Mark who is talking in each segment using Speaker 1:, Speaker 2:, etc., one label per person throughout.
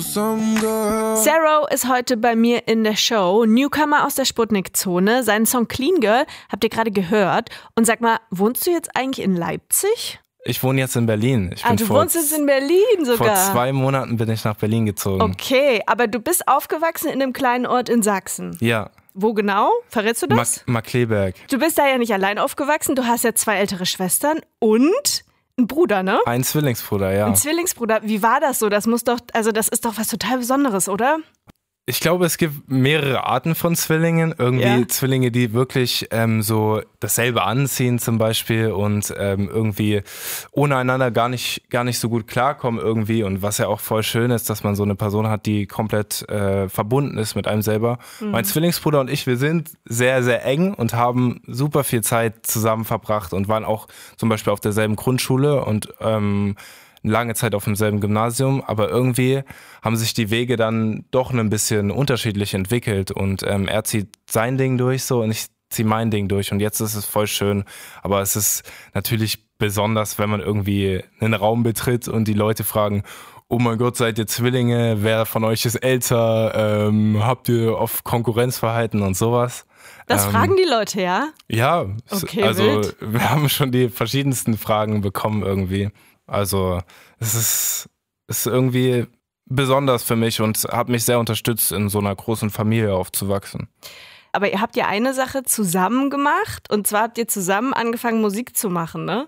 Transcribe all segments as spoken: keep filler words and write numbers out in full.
Speaker 1: Zero ist heute bei mir in der Show, Newcomer aus der Sputnik-Zone. Seinen Song Clean Girl habt ihr gerade gehört. Und sag mal, wohnst du jetzt eigentlich in Leipzig?
Speaker 2: Ich wohne jetzt in Berlin. Ich
Speaker 1: ah,
Speaker 2: bin
Speaker 1: du
Speaker 2: vor,
Speaker 1: wohnst jetzt in Berlin sogar?
Speaker 2: Vor zwei Monaten bin ich nach Berlin gezogen.
Speaker 1: Okay, aber du bist aufgewachsen in einem kleinen Ort in Sachsen.
Speaker 2: Ja.
Speaker 1: Wo genau? Verrätst du das?
Speaker 2: Ma- Markkleeberg.
Speaker 1: Du bist da ja nicht allein aufgewachsen. Du hast ja zwei ältere Schwestern und einen Bruder, ne?
Speaker 2: Ein Zwillingsbruder, ja.
Speaker 1: Ein Zwillingsbruder. Wie war das so? Das muss doch, also das ist doch was total Besonderes, oder?
Speaker 2: Ich glaube, es gibt mehrere Arten von Zwillingen. Irgendwie
Speaker 1: Ja.
Speaker 2: Zwillinge, die wirklich ähm, so dasselbe anziehen zum Beispiel und ähm, irgendwie ohne einander gar nicht, gar nicht so gut klarkommen irgendwie. Und was ja auch voll schön ist, dass man so eine Person hat, die komplett äh, verbunden ist mit einem selber. Mhm. Mein Zwillingsbruder und ich, wir sind sehr, sehr eng und haben super viel Zeit zusammen verbracht und waren auch zum Beispiel auf derselben Grundschule und ähm, lange Zeit auf demselben Gymnasium, aber irgendwie haben sich die Wege dann doch ein bisschen unterschiedlich entwickelt und ähm, er zieht sein Ding durch so und ich ziehe mein Ding durch und jetzt ist es voll schön, aber es ist natürlich besonders, wenn man irgendwie einen Raum betritt und die Leute fragen, oh mein Gott, seid ihr Zwillinge, wer von euch ist älter, ähm, habt ihr oft Konkurrenzverhalten und sowas.
Speaker 1: Das
Speaker 2: ähm,
Speaker 1: fragen die Leute, ja?
Speaker 2: Ja,
Speaker 1: okay,
Speaker 2: also
Speaker 1: wild.
Speaker 2: Wir haben schon die verschiedensten Fragen bekommen irgendwie. Also es ist, ist irgendwie besonders für mich und hat mich sehr unterstützt, in so einer großen Familie aufzuwachsen.
Speaker 1: Aber ihr habt ja eine Sache zusammen gemacht und zwar habt ihr zusammen angefangen Musik zu machen, ne?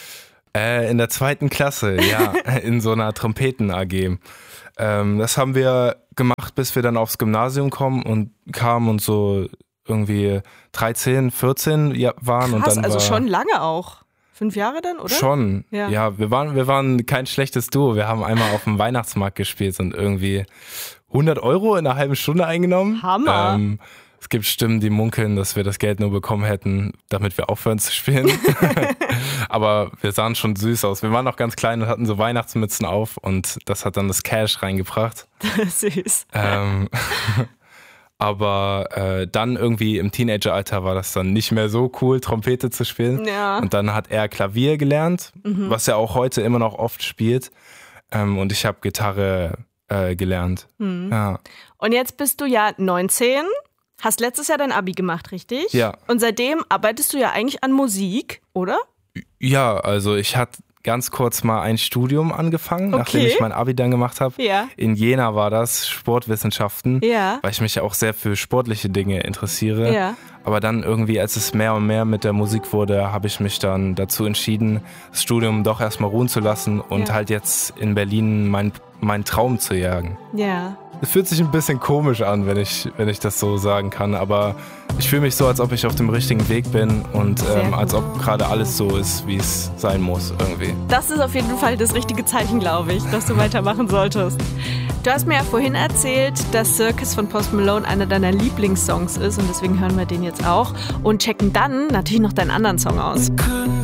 Speaker 2: Äh, in der zweiten Klasse, ja, in so einer Trompeten-A G. Ähm, das haben wir gemacht, bis wir dann aufs Gymnasium kommen und kamen und so irgendwie dreizehn, vierzehn ja, waren.
Speaker 1: Krass,
Speaker 2: und dann
Speaker 1: also
Speaker 2: war
Speaker 1: schon lange auch. Fünf Jahre dann, oder?
Speaker 2: Schon,
Speaker 1: ja.
Speaker 2: ja, wir waren, wir waren kein schlechtes Duo. Wir haben einmal auf dem Weihnachtsmarkt gespielt und irgendwie hundert Euro in einer halben Stunde eingenommen.
Speaker 1: Hammer.
Speaker 2: Ähm, es gibt Stimmen, die munkeln, dass wir das Geld nur bekommen hätten, damit wir aufhören zu spielen. Aber wir sahen schon süß aus. Wir waren noch ganz klein und hatten so Weihnachtsmützen auf und das hat dann das Cash reingebracht.
Speaker 1: Süß.
Speaker 2: Ähm, Aber äh, dann irgendwie im Teenageralter war das dann nicht mehr so cool, Trompete zu spielen.
Speaker 1: Ja.
Speaker 2: Und dann hat er Klavier gelernt, mhm. was er auch heute immer noch oft spielt. Ähm, und ich habe Gitarre äh, gelernt.
Speaker 1: Mhm.
Speaker 2: Ja.
Speaker 1: Und jetzt bist du ja neunzehn, hast letztes Jahr dein Abi gemacht, richtig?
Speaker 2: Ja.
Speaker 1: Und seitdem arbeitest du ja eigentlich an Musik, oder?
Speaker 2: Ja, also ich hatte ganz kurz mal ein Studium angefangen,
Speaker 1: okay.
Speaker 2: nachdem ich mein Abi dann gemacht habe.
Speaker 1: Ja.
Speaker 2: In Jena war das, Sportwissenschaften,
Speaker 1: ja.
Speaker 2: weil ich mich ja auch sehr für sportliche Dinge interessiere.
Speaker 1: Ja.
Speaker 2: Aber dann irgendwie, als es mehr und mehr mit der Musik wurde, habe ich mich dann dazu entschieden, das Studium doch erstmal ruhen zu lassen und
Speaker 1: ja.
Speaker 2: halt jetzt in Berlin mein, meinen Traum zu jagen.
Speaker 1: Ja.
Speaker 2: Es fühlt sich ein bisschen komisch an, wenn ich, wenn ich das so sagen kann, aber ich fühle mich so, als ob ich auf dem richtigen Weg bin und ähm, als ob gerade alles so ist, wie es sein muss irgendwie.
Speaker 1: Das ist auf jeden Fall das richtige Zeichen, glaube ich, dass du weitermachen solltest. Du hast mir ja vorhin erzählt, dass Circus von Post Malone einer deiner Lieblingssongs ist und deswegen hören wir den jetzt auch und checken dann natürlich noch deinen anderen Song aus.
Speaker 3: Wir können